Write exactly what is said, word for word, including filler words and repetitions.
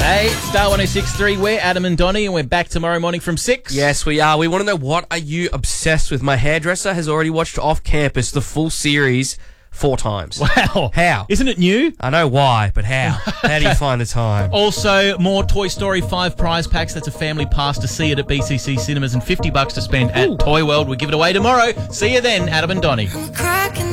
Hey, Star one oh six point three, we're Adam and Donnie, and we're back tomorrow morning from six. Yes, we are. We want to know, what are you obsessed with? My hairdresser has already watched Off Campus, the full series, four times. Wow. How? Isn't it new? I know why, but how? How do you find the time? Also, more Toy Story five prize packs. That's a family pass to see it at B C C Cinemas and fifty bucks to spend at Ooh. Toy World. We give it away tomorrow. See you then, Adam and Donnie.